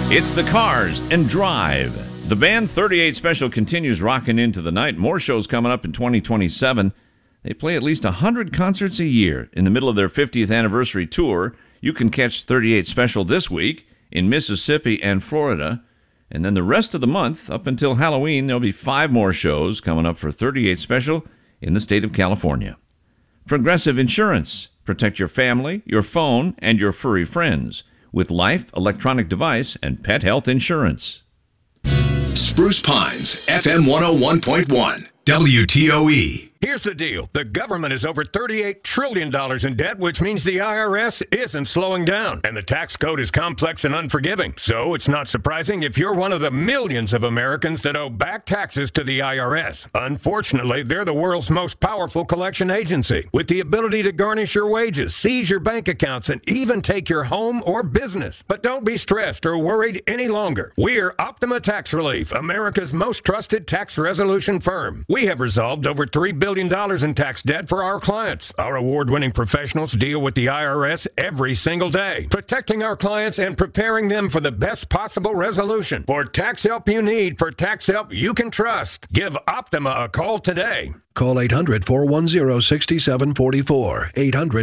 It's the Cars and Drive. The band 38 Special continues rocking into the night. More shows coming up in 2027. They play at least 100 concerts a year in the middle of their 50th anniversary tour. You can catch 38 Special this week in Mississippi and Florida. And then the rest of the month, up until Halloween, there'll be 5 more shows coming up for 38 Special in the state of California. Progressive Insurance. Protect your family, your phone, and your furry friends with life, electronic device, and pet health insurance. Spruce Pines, FM 101.1, WTOE. Here's the deal. The government is over $38 trillion in debt, which means the IRS isn't slowing down. And the tax code is complex and unforgiving. So it's not surprising if you're one of the millions of Americans that owe back taxes to the IRS. Unfortunately, they're the world's most powerful collection agency, with the ability to garnish your wages, seize your bank accounts, and even take your home or business. But don't be stressed or worried any longer. We're Optima Tax Relief, America's most trusted tax resolution firm. We have resolved over $3 billion in tax debt for our clients. Our award-winning professionals deal with the IRS every single day, protecting our clients and preparing them for the best possible resolution. For tax help you need, for tax help you can trust, give Optima a call today. Call 800-410-6744.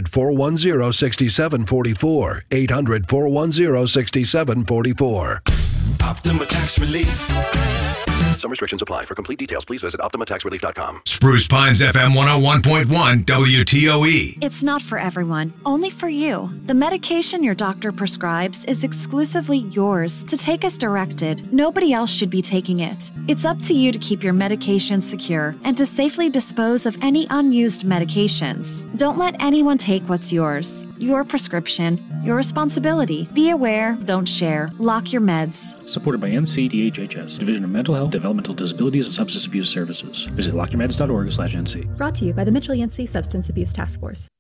800-410-6744. 800-410-6744. Optima Tax Relief. Some restrictions apply. For complete details, please visit OptimaTaxRelief.com. Spruce Pines, FM 101.1, WTOE. It's not for everyone, only for you. The medication your doctor prescribes is exclusively yours to take as directed. Nobody else should be taking it. It's up to you to keep your medication secure and to safely dispose of any unused medications. Don't let anyone take what's yours. Your prescription, your responsibility. Be aware, don't share. Lock your meds. Supported by NCDHHS, Division of Mental Health, Developmental Disabilities, and Substance Abuse Services. Visit lockyourmeds.org/NC. Brought to you by the Mitchell-Yancey Substance Abuse Task Force.